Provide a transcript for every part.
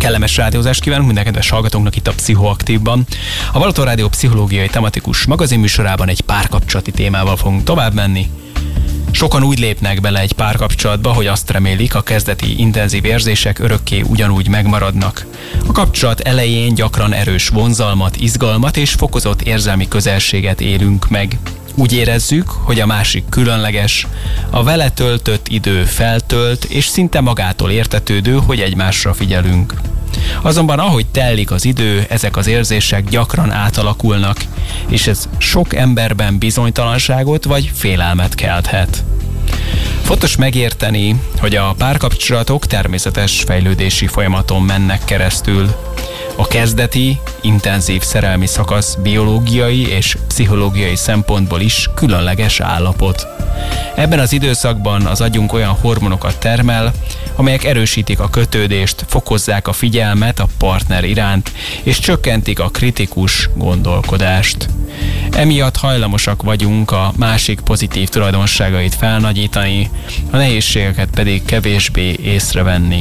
Kellemes rádiózást kívánunk minden kedves hallgatónknak itt a Pszichoaktívban. A Balaton Rádió pszichológiai tematikus magazinműsorában egy párkapcsolati témával fogunk tovább menni. Sokan úgy lépnek bele egy párkapcsolatba, hogy azt remélik, a kezdeti intenzív érzések örökké ugyanúgy megmaradnak. A kapcsolat elején gyakran erős vonzalmat, izgalmat és fokozott érzelmi közelséget élünk meg. Úgy érezzük, hogy a másik különleges, a vele töltött idő feltölt, és szinte magától értetődő, hogy egymásra figyelünk. Azonban ahogy telik az idő, ezek az érzések gyakran átalakulnak, és ez sok emberben bizonytalanságot vagy félelmet kelthet. Fontos megérteni, hogy a párkapcsolatok természetes fejlődési folyamaton mennek keresztül. A kezdeti, intenzív szerelmi szakasz biológiai és pszichológiai szempontból is különleges állapot. Ebben az időszakban az agyunk olyan hormonokat termel, amelyek erősítik a kötődést, fokozzák a figyelmet a partner iránt, és csökkentik a kritikus gondolkodást. Emiatt hajlamosak vagyunk a másik pozitív tulajdonságait felnagyítani, a nehézségeket pedig kevésbé észrevenni.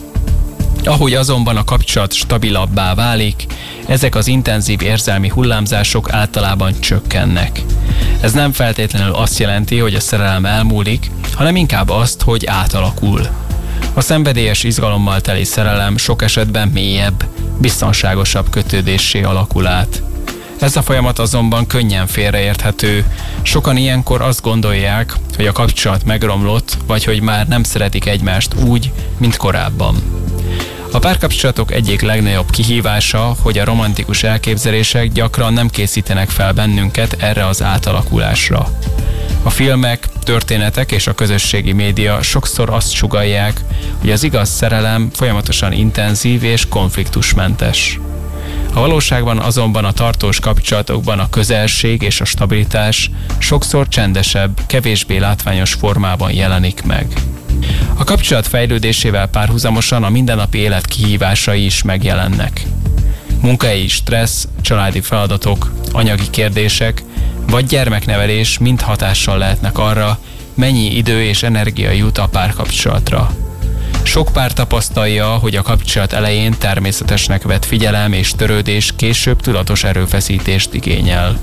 Ahogy azonban a kapcsolat stabilabbá válik, ezek az intenzív érzelmi hullámzások általában csökkennek. Ez nem feltétlenül azt jelenti, hogy a szerelem elmúlik, hanem inkább azt, hogy átalakul. A szenvedélyes izgalommal teli szerelem sok esetben mélyebb, biztonságosabb kötődéssé alakul át. Ez a folyamat azonban könnyen félreérthető. Sokan ilyenkor azt gondolják, hogy a kapcsolat megromlott, vagy hogy már nem szeretik egymást úgy, mint korábban. A párkapcsolatok egyik legnagyobb kihívása, hogy a romantikus elképzelések gyakran nem készítenek fel bennünket erre az átalakulásra. A filmek, történetek és a közösségi média sokszor azt sugallják, hogy az igaz szerelem folyamatosan intenzív és konfliktusmentes. A valóságban azonban a tartós kapcsolatokban a közelség és a stabilitás sokszor csendesebb, kevésbé látványos formában jelenik meg. A kapcsolat fejlődésével párhuzamosan a mindennapi élet kihívásai is megjelennek. Munkahelyi stressz, családi feladatok, anyagi kérdések vagy gyermeknevelés mind hatással lehetnek arra, mennyi idő és energia jut a párkapcsolatra. Sok pár tapasztalja, hogy a kapcsolat elején természetesnek vett figyelem és törődés később tudatos erőfeszítést igényel.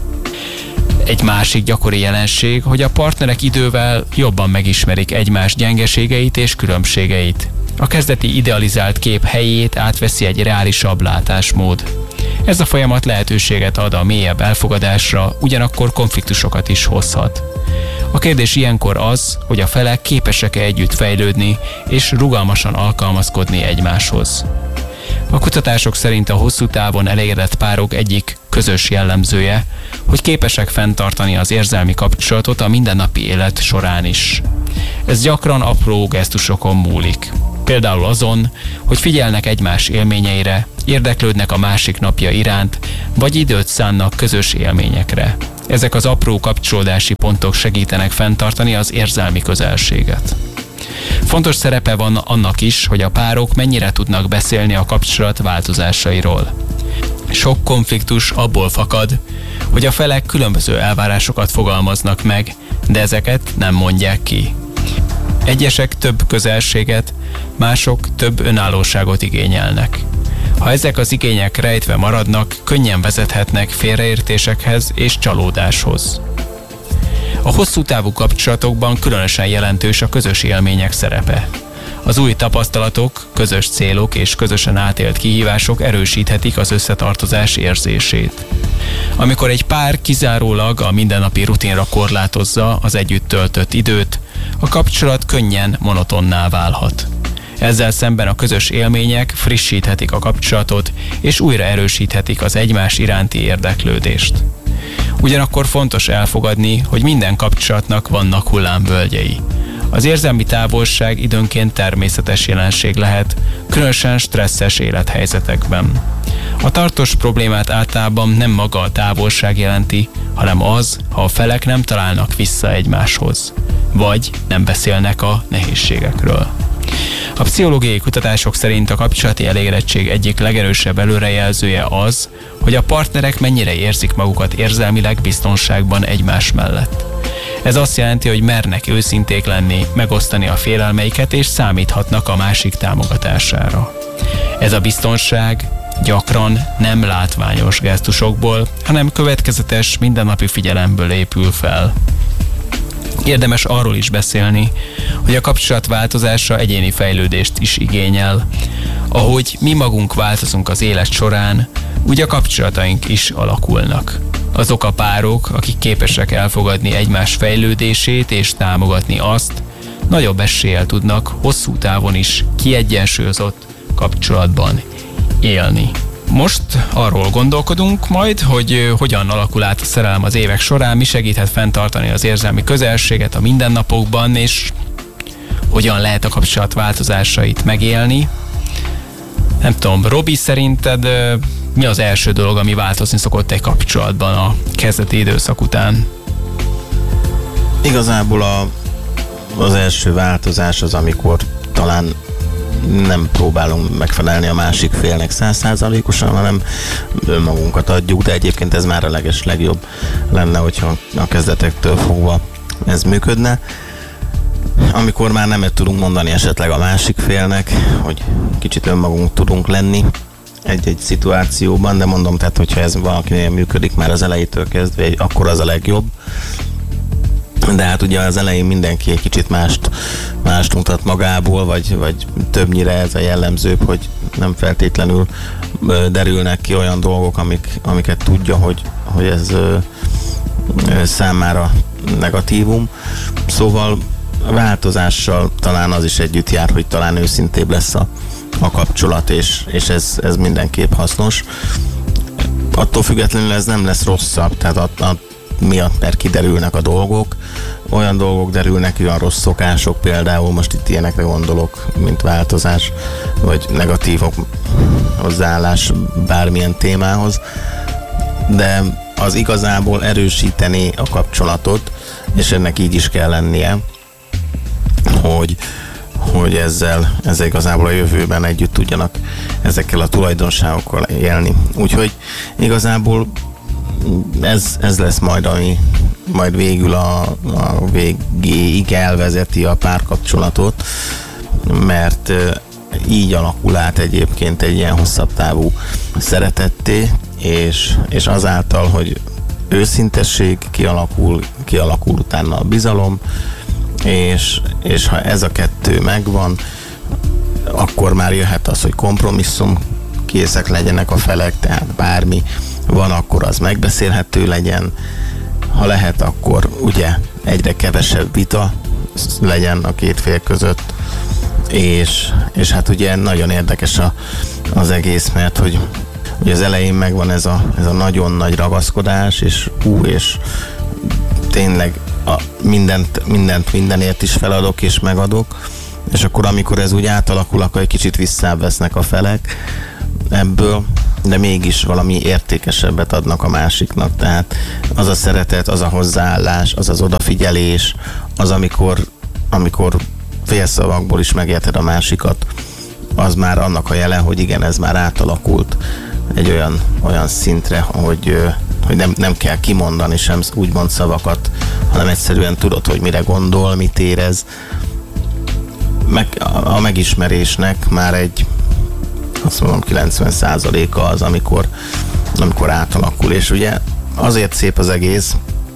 Egy másik gyakori jelenség, hogy a partnerek idővel jobban megismerik egymás gyengeségeit és különbségeit. A kezdeti idealizált kép helyét átveszi egy reálisabb látásmód. Ez a folyamat lehetőséget ad a mélyebb elfogadásra, ugyanakkor konfliktusokat is hozhat. A kérdés ilyenkor az, hogy a felek képesek-e együtt fejlődni és rugalmasan alkalmazkodni egymáshoz. A kutatások szerint a hosszú távon elégedett párok egyik közös jellemzője, hogy képesek fenntartani az érzelmi kapcsolatot a mindennapi élet során is. Ez gyakran apró gesztusokon múlik. Például azon, hogy figyelnek egymás élményeire, érdeklődnek a másik napja iránt, vagy időt szánnak közös élményekre. Ezek az apró kapcsolódási pontok segítenek fenntartani az érzelmi közelséget. Fontos szerepe van annak is, hogy a párok mennyire tudnak beszélni a kapcsolat változásairól. Sok konfliktus abból fakad, hogy a felek különböző elvárásokat fogalmaznak meg, de ezeket nem mondják ki. Egyesek több közelséget, mások több önállóságot igényelnek. Ha ezek az igények rejtve maradnak, könnyen vezethetnek félreértésekhez és csalódáshoz. A hosszú távú kapcsolatokban különösen jelentős a közös élmények szerepe. Az új tapasztalatok, közös célok és közösen átélt kihívások erősíthetik az összetartozás érzését. Amikor egy pár kizárólag a mindennapi rutinra korlátozza az együtt töltött időt, a kapcsolat könnyen monotonná válhat. Ezzel szemben a közös élmények frissíthetik a kapcsolatot és újra erősíthetik az egymás iránti érdeklődést. Ugyanakkor fontos elfogadni, hogy minden kapcsolatnak vannak hullámvölgyei. Az érzelmi távolság időnként természetes jelenség lehet, különösen stresszes élethelyzetekben. A tartós problémát általában nem maga a távolság jelenti, hanem az, ha a felek nem találnak vissza egymáshoz, vagy nem beszélnek a nehézségekről. A pszichológiai kutatások szerint a kapcsolati elégedettség egyik legerősebb előrejelzője az, hogy a partnerek mennyire érzik magukat érzelmileg biztonságban egymás mellett. Ez azt jelenti, hogy mernek őszinték lenni, megosztani a félelmeiket és számíthatnak a másik támogatására. Ez a biztonság gyakran nem látványos gesztusokból, hanem következetes, mindennapi figyelemből épül fel. Érdemes arról is beszélni, hogy a kapcsolat változása egyéni fejlődést is igényel. Ahogy mi magunk változunk az élet során, úgy a kapcsolataink is alakulnak. Azok a párok, akik képesek elfogadni egymás fejlődését és támogatni azt, nagyobb eséllyel tudnak hosszú távon is kiegyensúlyozott kapcsolatban élni. Most arról gondolkodunk majd, hogy hogyan alakul át a szerelem az évek során, mi segíthet fenntartani az érzelmi közelséget a mindennapokban, és hogyan lehet a kapcsolat változásait megélni. Nem tudom, Robi, szerinted mi az első dolog, ami változni szokott egy kapcsolatban a kezdeti időszak után? Igazából az első változás az, amikor talán nem próbálunk megfelelni a másik félnek 100%-osan, hanem önmagunkat adjuk, de egyébként ez már a legjobb lenne, hogyha a kezdetektől fogva ez működne. Amikor már nemet tudunk mondani esetleg a másik félnek, hogy kicsit önmagunk tudunk lenni egy-egy szituációban, de mondom, tehát hogyha ez valakinél működik már az elejétől kezdve, akkor az a legjobb. De hát ugye az elején mindenki egy kicsit mást mutat magából, vagy többnyire ez a jellemzőbb, hogy nem feltétlenül derülnek ki olyan dolgok, amiket tudja, hogy ez számára negatívum. Szóval a változással talán az is együtt jár, hogy talán őszintébb lesz a kapcsolat, és ez mindenképp hasznos. Attól függetlenül ez nem lesz rosszabb, tehát miatt, mert kiderülnek a dolgok, olyan dolgok derülnek, olyan rossz szokások, például most itt ilyenekre gondolok, mint változás, vagy negatívok hozzáállás bármilyen témához, de az igazából erősíteni a kapcsolatot, és ennek így is kell lennie, hogy ezzel igazából a jövőben együtt tudjanak ezekkel a tulajdonságokkal élni. Úgyhogy igazából ez lesz majd, ami majd végül a végéig elvezeti a párkapcsolatot, mert így alakul át egyébként egy ilyen hosszabb távú szeretetté, és azáltal, hogy őszintesség kialakul utána a bizalom, és ha ez a kettő megvan, akkor már jöhet az, hogy kompromisszum készek legyenek a felek, tehát bármi van, akkor az megbeszélhető legyen. Ha lehet, akkor ugye egyre kevesebb vita legyen a két fél között, és hát ugye nagyon érdekes az egész, mert hogy az elején megvan ez a nagyon nagy ragaszkodás, és tényleg mindenért is feladok és megadok, és akkor amikor ez úgy átalakul, akkor egy kicsit visszavesznek a felek ebből, de mégis valami értékesebbet adnak a másiknak. Tehát az a szeretet, az a hozzáállás, az az odafigyelés, az amikor félszavakból is megérted a másikat, az már annak a jele, hogy igen, ez már átalakult egy olyan szintre, hogy nem kell kimondani sem úgymond szavakat, hanem egyszerűen tudod, hogy mire gondol, mit érez. A megismerésnek már azt mondom 90%-a az, amikor átalakul, és ugye azért szép az egész,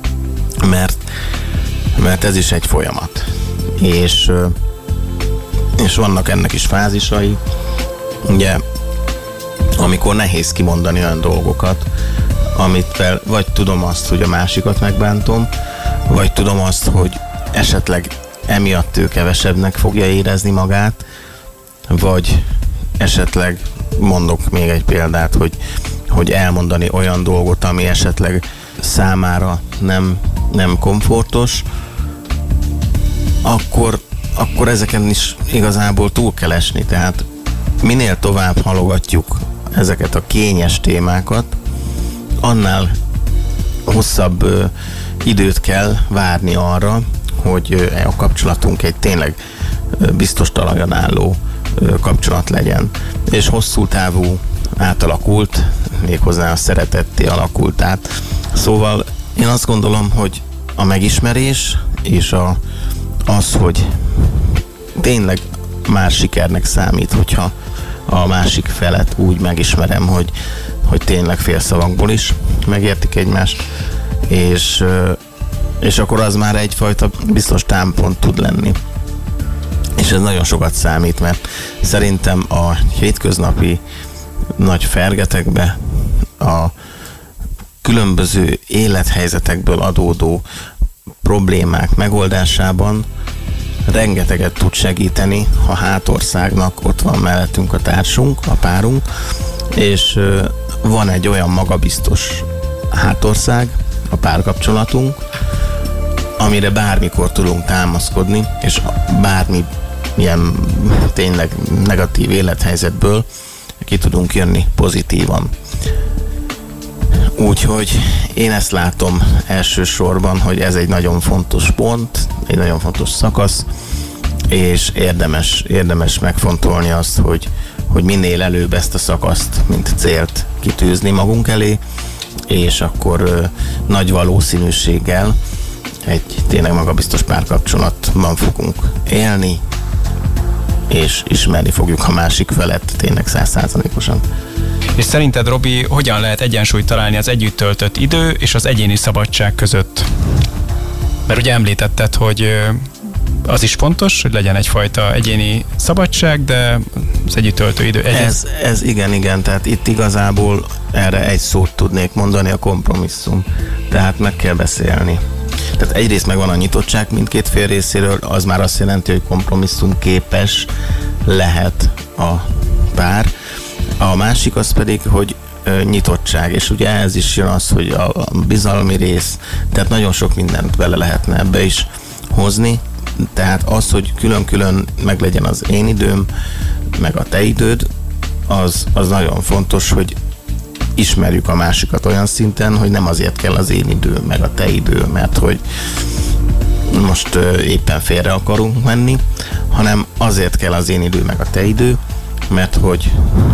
mert ez is egy folyamat, és vannak ennek is fázisai, ugye, amikor nehéz kimondani olyan dolgokat, amitvel vagy tudom azt, hogy a másikat megbántom, vagy tudom azt, hogy esetleg emiatt ő kevesebbnek fogja érezni magát, vagy esetleg mondok még egy példát, hogy elmondani olyan dolgot, ami esetleg számára nem komfortos, akkor ezeken is igazából túl kell esni. Tehát minél tovább halogatjuk ezeket a kényes témákat, annál hosszabb időt kell várni arra, hogy a kapcsolatunk egy tényleg biztos talajon álló kapcsolat legyen. És hosszú távú átalakult, méghozzá a szeretetté alakult át. Szóval én azt gondolom, hogy a megismerés és az, hogy tényleg már sikernek számít, hogyha a másik felet úgy megismerem, hogy tényleg félszavakból is megértik egymást, és akkor az már egyfajta biztos támpont tud lenni. És ez nagyon sokat számít, mert szerintem a hétköznapi nagy fergetekbe, a különböző élethelyzetekből adódó problémák megoldásában rengeteget tud segíteni, ha hátországnak ott van mellettünk a társunk, a párunk, és van egy olyan magabiztos hátország, a párkapcsolatunk, amire bármikor tudunk támaszkodni, és bármi ilyen tényleg negatív élethelyzetből ki tudunk jönni pozitívan. Úgyhogy én ezt látom elsősorban, hogy ez egy nagyon fontos pont, egy nagyon fontos szakasz, és érdemes megfontolni azt, hogy minél előbb ezt a szakaszt, mint célt kitűzni magunk elé, és akkor nagy valószínűséggel egy tényleg magabiztos párkapcsolatban fogunk élni, és ismerni fogjuk a másik felet tényleg 100%-osan. És szerinted, Robi, hogyan lehet egyensúlyt találni az együtt töltött idő és az egyéni szabadság között? Mert ugye említetted, hogy az is fontos, hogy legyen egyfajta egyéni szabadság, de az együtt töltő idő... Ez igen, tehát itt igazából erre egy szót tudnék mondani, a kompromisszum. Tehát meg kell beszélni. Tehát egyrészt megvan a nyitottság mindkét fél részéről, az már azt jelenti, hogy kompromisszum képes lehet a pár. A másik az pedig, hogy nyitottság, és ugye ez is jön az, hogy a bizalmi rész, tehát nagyon sok mindent bele lehetne ebbe is hozni, tehát az, hogy külön-külön meglegyen az én időm, meg a te időd, az nagyon fontos, hogy ismerjük a másikat olyan szinten, hogy nem azért kell az én idő, meg a te idő, mert hogy most éppen félre akarunk menni, hanem azért kell az én idő, meg a te idő, mert hogy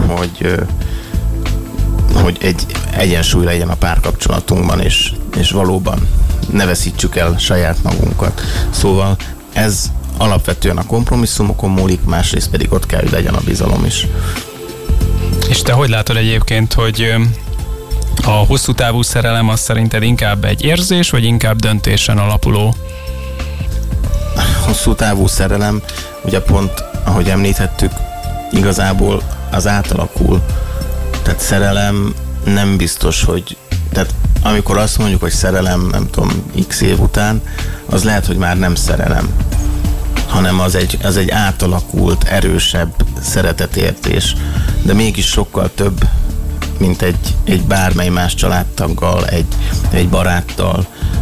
egy egyensúly legyen a párkapcsolatunkban, és valóban ne veszítsük el saját magunkat. Szóval ez alapvetően a kompromisszumokon múlik, másrészt pedig ott kell, hogy legyen a bizalom is. És te hogy látod egyébként, hogy a hosszú távú szerelem az szerinted inkább egy érzés, vagy inkább döntésen alapuló? Hosszú távú szerelem, ugye pont, ahogy említettük, igazából az átalakul. Tehát szerelem nem biztos, hogy... Tehát amikor azt mondjuk, hogy szerelem, nem tudom, x év után, az lehet, hogy már nem szerelem, hanem az egy átalakult, erősebb szeretetérzés, de mégis sokkal több, mint egy bármely más családtaggal, egy baráttal,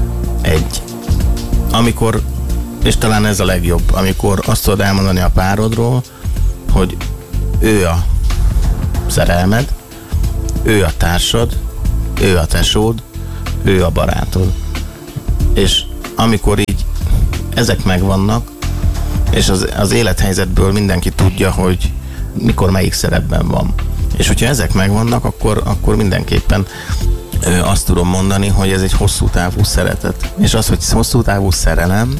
amikor, és talán ez a legjobb, amikor azt tudod elmondani a párodról, hogy ő a szerelmed, ő a társad, ő a tesód, ő a barátod. És amikor így ezek megvannak, és az élethelyzetből mindenki tudja, hogy mikor melyik szerepben van. És hogyha ezek megvannak, akkor mindenképpen azt tudom mondani, hogy ez egy hosszú távú szeretet. És az, hogy hosszú távú szerelem,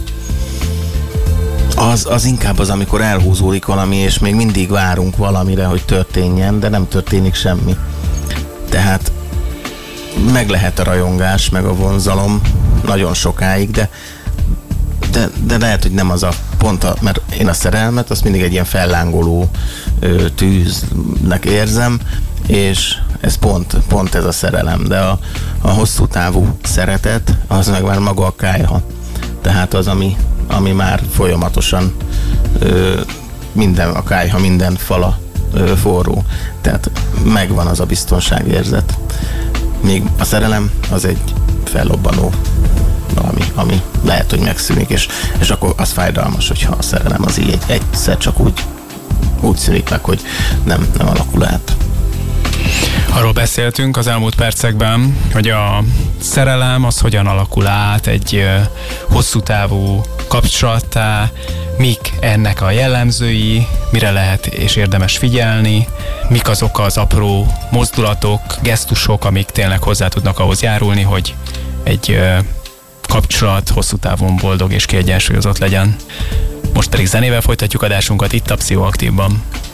az inkább az, amikor elhúzódik valami, és még mindig várunk valamire, hogy történjen, de nem történik semmi. Tehát meg lehet a rajongás, meg a vonzalom nagyon sokáig, de lehet, hogy nem az a pont, mert én a szerelmet azt mindig egy ilyen fellángoló tűznek érzem, és ez pont ez a szerelem, de a hosszú távú szeretet, az meg már maga a kályha. Tehát az, ami már folyamatosan a kályha minden fala forró. Tehát megvan az a biztonságérzet. Még a szerelem az egy fellobbanó valami, ami lehet, hogy megszűnik, és akkor az fájdalmas, hogyha a szerelem az így egyszer csak úgy szűnik meg, hogy nem alakul át. Arról beszéltünk az elmúlt percekben, hogy a szerelem az hogyan alakul át egy hosszú távú kapcsolattá, mik ennek a jellemzői, mire lehet és érdemes figyelni, mik azok az apró mozdulatok, gesztusok, amik tényleg hozzá tudnak ahhoz járulni, hogy egy kapcsolat hosszú távon boldog és kiegyensúlyozott legyen. Most pedig zenével folytatjuk adásunkat itt a Pszichoaktívban.